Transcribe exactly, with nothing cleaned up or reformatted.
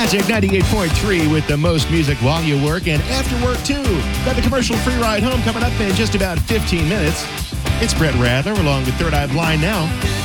Magic ninety-eight point three with the most music while you work and after work, too. Got the commercial-free ride home coming up in just about fifteen minutes. It's Brett Radler along with Third Eye Blind now.